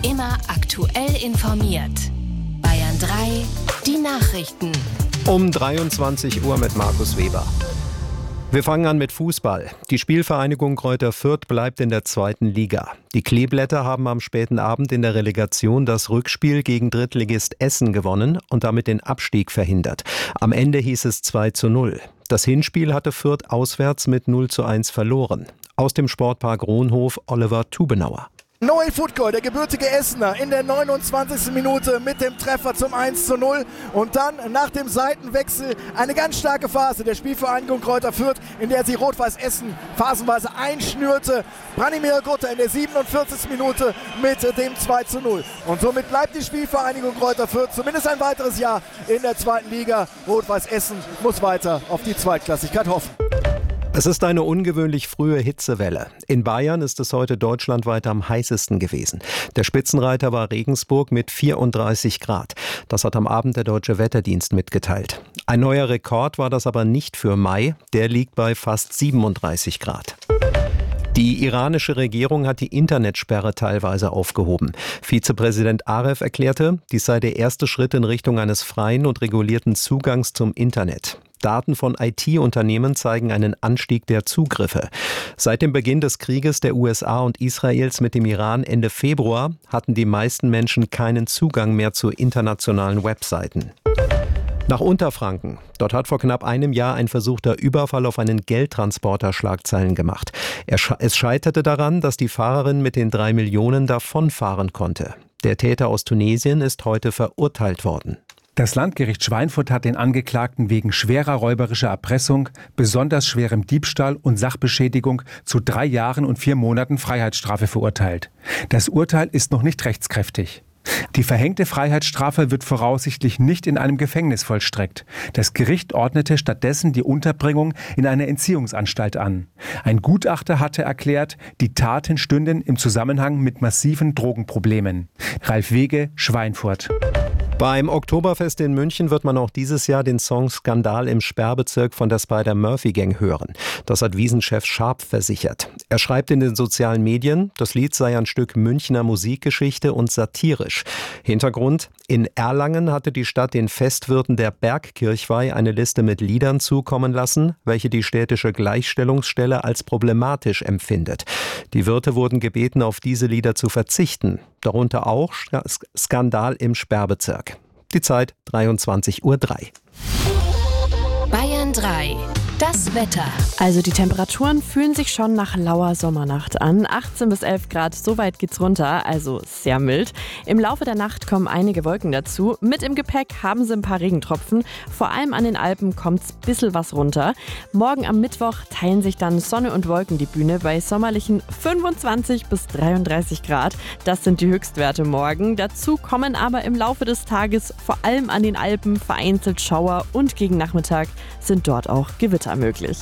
Immer aktuell informiert. Bayern 3, die Nachrichten. Um 23 Uhr mit Markus Weber. Wir fangen an mit Fußball. Die Spielvereinigung Greuther Fürth bleibt in der 2. Liga. Die Kleeblätter haben am späten Abend in der Relegation das Rückspiel gegen Drittligist Essen gewonnen und damit den Abstieg verhindert. Am Ende hieß es 2:0. Das Hinspiel hatte Fürth auswärts mit 0:1 verloren. Aus dem Sportpark Ronhof Oliver Tubenauer. Noel Futgol, der gebürtige Essener, in der 29. Minute mit dem Treffer zum 1:0 und dann nach dem Seitenwechsel eine ganz starke Phase der Spielvereinigung Greuther Fürth, in der sie Rot-Weiß Essen phasenweise einschnürte. Branimir Gutter in der 47. Minute mit dem 2:0 und somit bleibt die Spielvereinigung Greuther Fürth zumindest ein weiteres Jahr in der 2. Liga. Rot-Weiß Essen muss weiter auf die Zweitklassigkeit hoffen. Es ist eine ungewöhnlich frühe Hitzewelle. In Bayern ist es heute deutschlandweit am heißesten gewesen. Der Spitzenreiter war Regensburg mit 34 Grad. Das hat am Abend der Deutsche Wetterdienst mitgeteilt. Ein neuer Rekord war das aber nicht für Mai. Der liegt bei fast 37 Grad. Die iranische Regierung hat die Internetsperre teilweise aufgehoben. Vizepräsident Aref erklärte, dies sei der erste Schritt in Richtung eines freien und regulierten Zugangs zum Internet. Daten von IT-Unternehmen zeigen einen Anstieg der Zugriffe. Seit dem Beginn des Krieges der USA und Israels mit dem Iran Ende Februar hatten die meisten Menschen keinen Zugang mehr zu internationalen Webseiten. Nach Unterfranken. Dort hat vor knapp einem Jahr ein versuchter Überfall auf einen Geldtransporter Schlagzeilen gemacht. Es scheiterte daran, dass die Fahrerin mit den 3 Millionen davonfahren konnte. Der Täter aus Tunesien ist heute verurteilt worden. Das Landgericht Schweinfurt hat den Angeklagten wegen schwerer räuberischer Erpressung, besonders schwerem Diebstahl und Sachbeschädigung zu 3 Jahren und 4 Monaten Freiheitsstrafe verurteilt. Das Urteil ist noch nicht rechtskräftig. Die verhängte Freiheitsstrafe wird voraussichtlich nicht in einem Gefängnis vollstreckt. Das Gericht ordnete stattdessen die Unterbringung in einer Entziehungsanstalt an. Ein Gutachter hatte erklärt, die Taten stünden im Zusammenhang mit massiven Drogenproblemen. Ralf Wege, Schweinfurt. Beim Oktoberfest in München wird man auch dieses Jahr den Song Skandal im Sperrbezirk von der Spider-Murphy-Gang hören. Das hat Wiesenchef Sharp versichert. Er schreibt in den sozialen Medien, das Lied sei ein Stück Münchner Musikgeschichte und satirisch. Hintergrund: In Erlangen hatte die Stadt den Festwirten der Bergkirchweih eine Liste mit Liedern zukommen lassen, welche die städtische Gleichstellungsstelle als problematisch empfindet. Die Wirte wurden gebeten, auf diese Lieder zu verzichten. Darunter auch Skandal im Sperrbezirk. Die Zeit 23:03 Uhr. Bayern 3, das Wetter. Also die Temperaturen fühlen sich schon nach lauer Sommernacht an. 18 bis 11 Grad, so weit geht's runter, also sehr mild. Im Laufe der Nacht kommen einige Wolken dazu. Mit im Gepäck haben sie ein paar Regentropfen. Vor allem an den Alpen kommt's ein bisschen was runter. Morgen am Mittwoch teilen sich dann Sonne und Wolken die Bühne bei sommerlichen 25 bis 33 Grad. Das sind die Höchstwerte morgen. Dazu kommen aber im Laufe des Tages vor allem an den Alpen vereinzelt Schauer und gegen Nachmittag sind dort auch Gewitter möglich.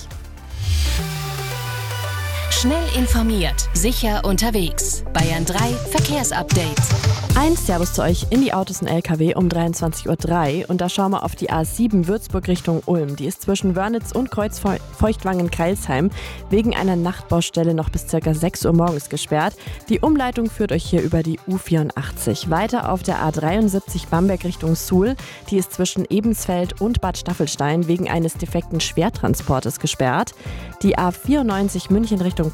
Schnell informiert, sicher unterwegs. Bayern 3 Verkehrsupdate. Ein Servus zu euch in die Autos und LKW um 23:03 Uhr und da schauen wir auf die A7 Würzburg Richtung Ulm. Die ist zwischen Wörnitz und Kreuzfeuchtwangen-Kreilsheim wegen einer Nachtbaustelle noch bis ca. 6 Uhr morgens gesperrt. Die Umleitung führt euch hier über die U84. Weiter auf der A73 Bamberg Richtung Suhl. Die ist zwischen Ebensfeld und Bad Staffelstein wegen eines defekten Schwertransportes gesperrt. Die A94 München Richtung